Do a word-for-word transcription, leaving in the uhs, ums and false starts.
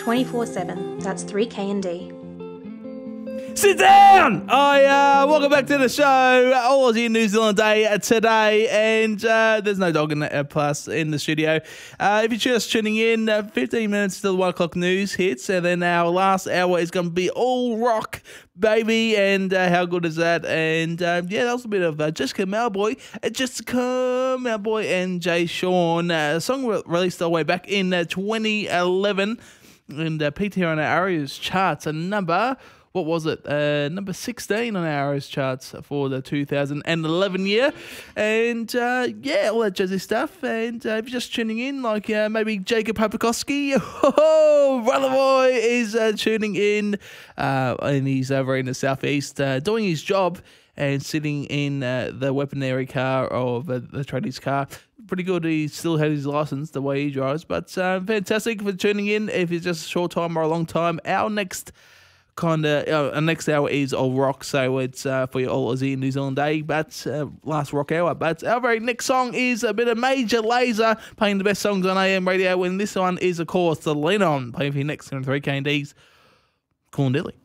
twenty-four seven. That's three K and D. Sit down! I uh, welcome back to the show. All Aussie New Zealand Day today, and uh, there's no dog in the, uh, plus in the studio. Uh, if you're just tuning in, uh, fifteen minutes till the one o'clock news hits, and then our last hour is going to be all rock, baby. And uh, how good is that? And uh, yeah, that was a bit of uh, Jessica Malboy, uh, Jessica Malboy, and Jay Sean. Uh, a song re- released all the way back in uh, twenty eleven, and uh, peaked here on our Arias charts, a number. What was it? Uh, number sixteen on our Arias charts for the two thousand eleven year. And uh, yeah, all that jazzy stuff. And uh, if you're just tuning in, like uh, maybe Jacob Papakowski, oh, brother boy is uh, tuning in. Uh, and he's over in the southeast uh, doing his job and sitting in uh, the weaponry car of uh, the tradies car. Pretty good. He still had his license the way he drives. But uh, fantastic for tuning in. If it's just a short time or a long time, our next kind of uh, next hour is all rock, so it's uh, for your all Aussie New Zealand Day, but uh, last rock hour. But our very next song is a bit of Major Lazer playing the best songs on A M radio, and this one is of course the Lean On playing for your next three K and D's. Cool and Dilly.